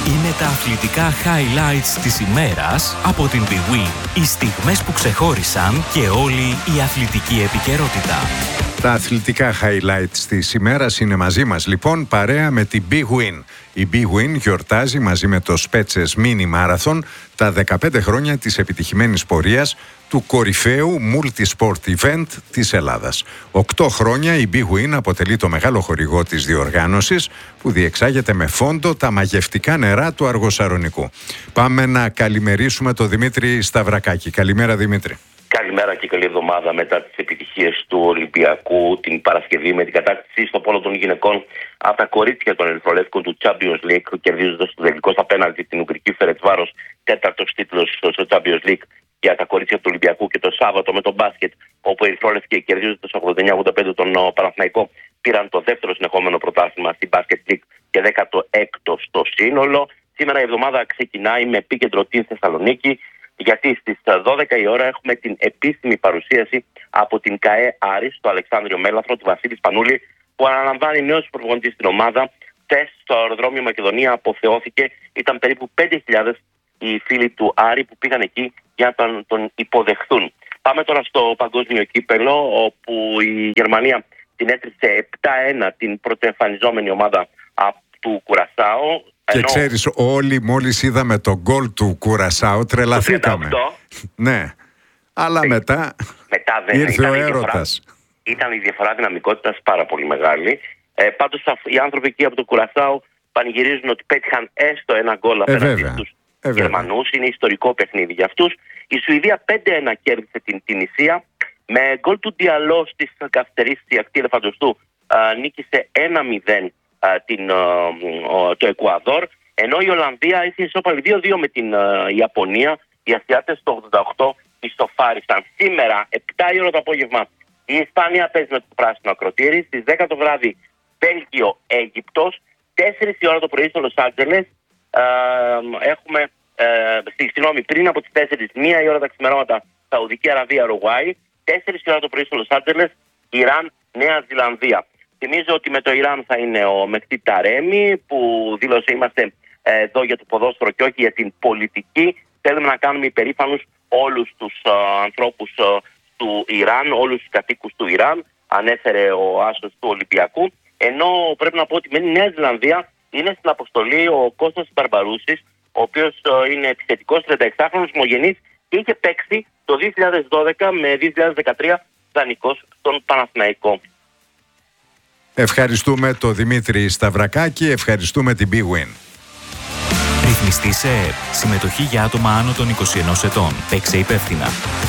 Είναι τα αθλητικά highlights της ημέρας από την Big Win. Οι στιγμές που ξεχώρισαν και όλη η αθλητική επικαιρότητα. Τα αθλητικά highlights της ημέρας είναι μαζί μας λοιπόν, παρέα με την Big Win. Η Big Win γιορτάζει μαζί με το Spetses Mini Marathon τα 15 χρόνια της επιτυχημένης πορείας του κορυφαίου multi-sport event της Ελλάδας. 8 χρόνια η Big Win αποτελεί το μεγάλο χορηγό της διοργάνωσης που διεξάγεται με φόντο τα μαγευτικά νερά του Αργοσαρονικού. Πάμε να καλημερίσουμε τον Δημήτρη Σταυρακάκη. Καλημέρα Δημήτρη. Καλημέρα και καλή εβδομάδα μετά τις επιτυχίες του Ολυμπιακού την Παρασκευή με την κατάκτηση στο πόλο των γυναικών από τα κορίτσια των Ερυθρολεύκων του Champions League, κερδίζοντας το τελικό στα πέναλτι την Ουγγρική Φερετσβάρος, τέταρτος τίτλος στο Champions League για τα κορίτσια του Ολυμπιακού, και το Σάββατο με τον μπάσκετ, όπου οι Ερυθρόλευκοι κερδίζοντας 89-85 τον Παναθηναϊκό πήραν το δεύτερο συνεχόμενο πρωτάθλημα στην Basket League και 16ο στο σύνολο. Σήμερα η εβδομάδα ξεκινάει με επίκεντρο την Θεσσαλονίκη, γιατί στις 12 η ώρα έχουμε την επίσημη παρουσίαση από την ΚΑΕ Άρης στο Αλεξάνδριο Μέλαφρο του Βασίλη Σπανούλη, που αναλαμβάνει νέος προπονητής στην ομάδα. Χθες στο αεροδρόμιο Μακεδονία αποθεώθηκε, ήταν περίπου 5.000 οι φίλοι του Άρη που πήγαν εκεί για να τον υποδεχθούν. Πάμε τώρα στο παγκόσμιο κύπελο, όπου η Γερμανία την έτριξε 7-1 την πρωτοεμφανιζόμενη ομάδα του Κουρασάο. Και ξέρεις, όλοι μόλις είδαμε το γκολ του Κουρασάου τρελαθήκαμε. Ναι, αλλά μετά δεν ήρθε ο έρωτας. Ήταν η διαφορά δυναμικότητας πάρα πολύ μεγάλη. Πάντως οι άνθρωποι εκεί από το Κουρασάου πανηγυρίζουν ότι πέτυχαν έστω ένα γκολ απέναντι στους Γερμανούς. Είναι ιστορικό παιχνίδι για αυτούς. Η Σουηδία 5-1 κέρδισε την Τινησία. Με γκολ του Διαλό της καθυστερής στη ακτή Ελεφαντοστού νίκησε 1-0 το Εκουαδόρ, ενώ η Ολλανδία είχε ισόπαλη 2-2 με την Ιαπωνία. Οι Ασιάτες το 88 ισοφάρισαν. Σήμερα 7 η ώρα το απόγευμα η Ισπανία παίζει με το πράσινο ακροτήρι. Στις 10 το βράδυ Βέλγιο-Αίγυπτος. 4 η ώρα το πρωί στο Λος Άντζελες έχουμε πριν από τις 4, 1 η ώρα τα ξημερώματα Σαουδική Αραβία-Ουρουγουάη. 4 η ώρα το πρωί στο Λος Άντζελες Ιράν-Νέα Ζηλανδία. Θυμίζω ότι με το Ιράν θα είναι ο Μεχτή Ταρέμι, που δήλωσε είμαστε εδώ για το ποδόσφαιρο και όχι για την πολιτική. Θέλουμε να κάνουμε υπερήφανους όλους τους ανθρώπους του Ιράν, όλους τους κατοίκους του Ιράν, ανέφερε ο άσος του Ολυμπιακού. Ενώ πρέπει να πω ότι με τη Νέα Ζηλανδία είναι στην αποστολή ο Κώστας Μπαρμπαρούσης, ο οποίος είναι επιθετικός 36χρονος ομογενής και είχε παίξει το 2012 με 2013 δανεικός στον Παναθηναϊκό. Ευχαριστούμε τον Δημήτρη Σταυρακάκη, ευχαριστούμε την Big Win. Ρυθμιστή σε ΕΕΠ. Συμμετοχή για άτομα άνω των 21 ετών. Παίξε υπεύθυνα.